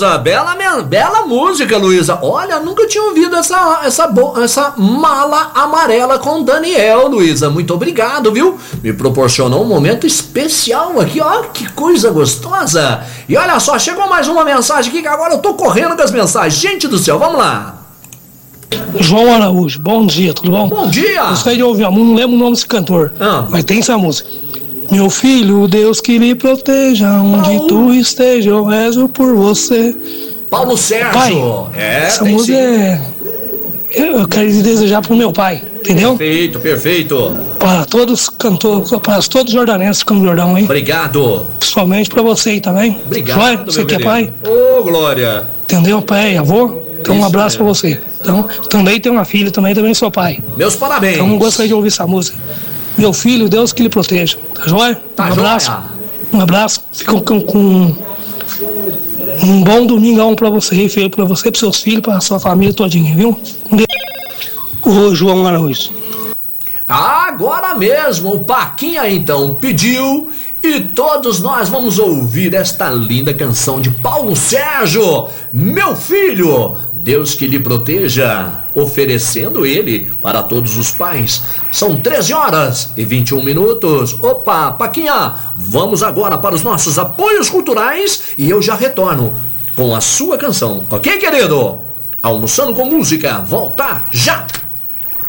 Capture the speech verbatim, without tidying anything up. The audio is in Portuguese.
Luísa, bela, bela música, Luísa. Olha, nunca tinha ouvido essa, essa, essa Mala Amarela com Daniel, Luísa. Muito obrigado, viu? Me proporcionou um momento especial aqui, ó, que coisa gostosa. E olha só, chegou mais uma mensagem aqui que agora eu tô correndo com as mensagens. Gente do céu, vamos lá. João Araújo, bom dia, tudo bom? Bom dia! Gostaria de ouvir a música, não lembro o nome desse cantor, ah. mas tem essa música. Meu filho, Deus que lhe proteja, onde Paulo. tu esteja, eu rezo por você. Paulo Sérgio! Pai, é, essa música sim. é... Eu quero desejar pro meu pai, entendeu? Perfeito, perfeito. Para todos os cantores, para todos os jordanenses do Campo Jordão, hein? Obrigado. Principalmente para você aí também. Obrigado, Joia? Você que é pai? Ô, oh, Glória! Entendeu, pai, avô? Então um abraço para você. Então, também tenho uma filha, também, também sou pai. Meus parabéns. Então gostaria de ouvir essa música. Meu filho, Deus que lhe proteja. Tá joia? Tá um abraço. Joia. Um abraço. Fica com, com um bom domingão pra você, filho, pra você, pros seus filhos, pra sua família todinha, viu? O João Araújo. Agora mesmo, o Paquinha então pediu e todos nós vamos ouvir esta linda canção de Paulo Sérgio, Meu Filho, Deus que lhe proteja, oferecendo ele para todos os pais. São treze horas e vinte e um minutos. Opa, Paquinha, vamos agora para os nossos apoios culturais e eu já retorno com a sua canção, ok, querido? Almoçando com música, volta já!